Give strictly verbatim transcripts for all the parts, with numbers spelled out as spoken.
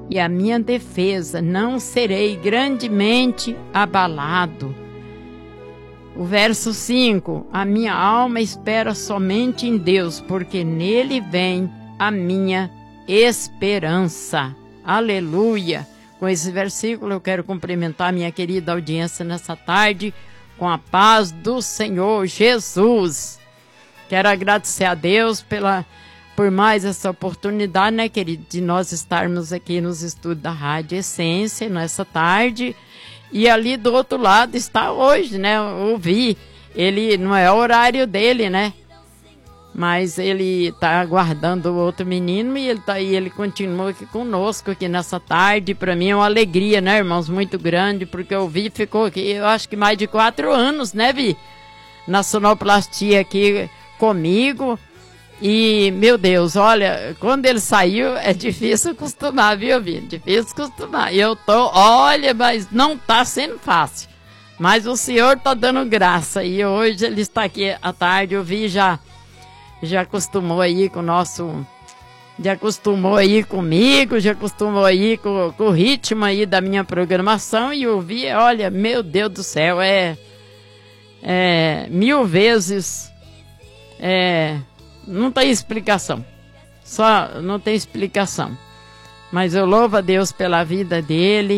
e a minha defesa, não serei grandemente abalado. O verso cinco, a minha alma espera somente em Deus, porque nele vem a minha esperança. Aleluia! Com esse versículo eu quero cumprimentar minha querida audiência nessa tarde, com a paz do Senhor Jesus. Quero agradecer a Deus pela, por mais essa oportunidade, né, querido, de nós estarmos aqui nos estudos da Rádio Essência nessa tarde. E ali do outro lado está hoje, né? Eu ouvi. Ele não é o horário dele, né? Mas ele está aguardando o outro menino e ele, tá, e ele continua aqui conosco aqui nessa tarde. Para mim é uma alegria, né, irmãos? Muito grande, porque o Vi ficou aqui, eu acho que mais de quatro anos, né, Vi? Na sonoplastia aqui comigo. E, meu Deus, olha, quando ele saiu, é difícil acostumar, viu, Vi? Difícil acostumar. E eu tô, olha, mas não tá sendo fácil. Mas o Senhor tá dando graça. E hoje ele está aqui à tarde. Eu Vi já, já acostumou aí com o nosso... Já acostumou aí comigo, já acostumou aí com, com o ritmo aí da minha programação. E eu Vi, olha, meu Deus do céu, é... É mil vezes... É... Não tem explicação, só não tem explicação, mas eu louvo a Deus pela vida dele,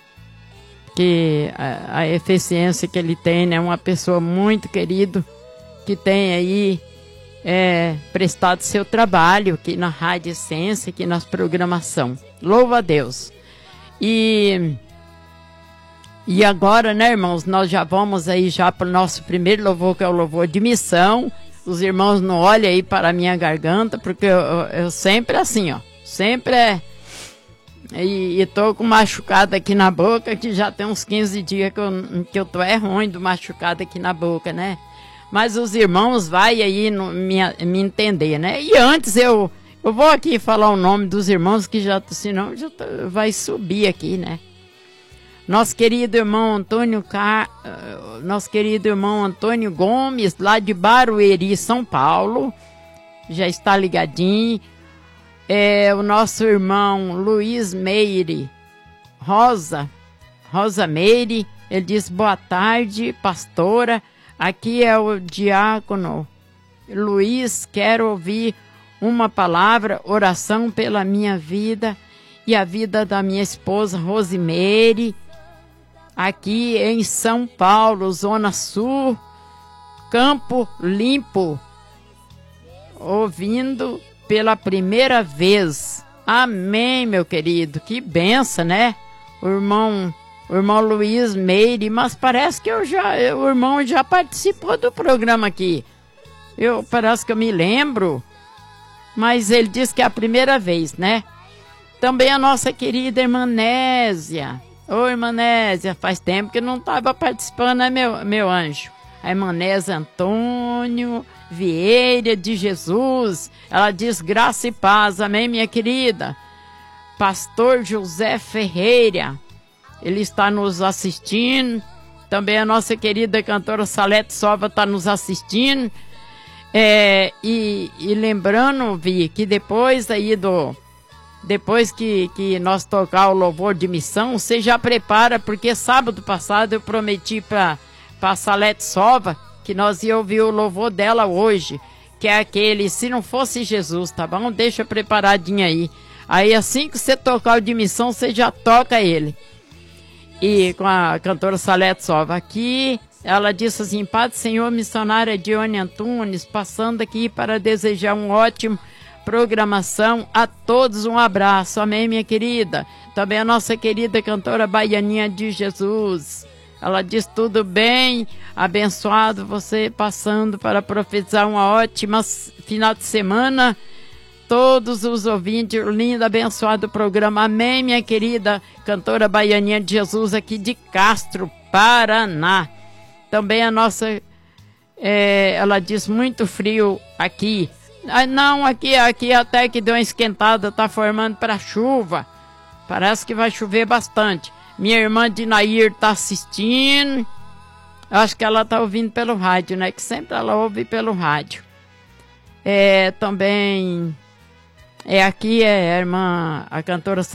que a, a eficiência que ele tem, né, uma pessoa muito querida, que tem aí é, prestado seu trabalho aqui na Rádio Essência, aqui nas programação, louvo a Deus. E, e agora, né, irmãos, nós já vamos aí já para o nosso primeiro louvor, que é o louvor de missão. Os irmãos não olhem aí para a minha garganta, porque eu, eu, eu sempre assim, ó. Sempre é... E, e tô com machucado aqui na boca, que já tem uns quinze dias que eu, que eu tô é ruim do machucado aqui na boca, né? Mas os irmãos vai aí no, me, me entender, né? E antes eu, eu vou aqui falar o nome dos irmãos, que já, senão já tô, vai subir aqui, né? Nosso querido irmão Antônio Car... Nosso querido irmão Antônio Gomes, lá de Barueri, São Paulo, já está ligadinho. É, o nosso irmão Luiz Meire Rosa, Rosa Meire, ele diz: boa tarde, pastora. Aqui é o diácono Luiz, quero ouvir uma palavra, oração pela minha vida e a vida da minha esposa Rosimeire, aqui em São Paulo, Zona Sul, Campo Limpo, ouvindo pela primeira vez. Amém, meu querido, que benção, né? O irmão, o irmão Luiz Meire, mas parece que eu já, o irmão já participou do programa aqui. Eu, parece que eu me lembro, mas ele disse que é a primeira vez, né? Também a nossa querida irmã Nésia. Ô, irmã Nésia, faz tempo que não estava participando, né, meu, meu anjo? A irmã Nésia Antônio Vieira de Jesus. Ela diz: graça e paz, amém, minha querida. Pastor José Ferreira, ele está nos assistindo. Também a nossa querida cantora Salete Sova está nos assistindo. É, e, e lembrando, Vi, que depois aí do... Depois que, que nós tocar o louvor de missão, você já prepara, porque sábado passado eu prometi para a Salete Sova que nós ia ouvir o louvor dela hoje, que é aquele Se Não Fosse Jesus, tá bom? Deixa preparadinho aí. Aí assim que você tocar o de missão, você já toca ele. E com a cantora Salete Sova aqui, ela disse assim: Pai do Senhor, missionária Dione Antunes, passando aqui para desejar um ótimo programação a todos, um abraço, amém, minha querida. Também a nossa querida cantora Baianinha de Jesus, ela diz: tudo bem, abençoado você passando para profetizar uma ótima final de semana, todos os ouvintes, lindo, abençoado programa, amém, minha querida cantora Baianinha de Jesus, aqui de Castro, Paraná. Também a nossa, é, ela diz: muito frio aqui. Ah, não, aqui, aqui até que deu uma esquentada, tá formando para chuva. Parece que vai chover bastante. Minha irmã Dinair tá assistindo. Acho que ela tá ouvindo pelo rádio, né? Que sempre ela ouve pelo rádio. É, também, é aqui é a irmã, a cantora